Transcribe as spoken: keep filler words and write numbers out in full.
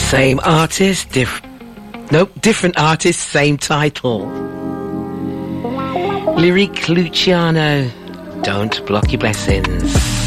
Same artist, diff... Nope, different artist, same title. Lyric Luciano, Don't Block Your Blessings.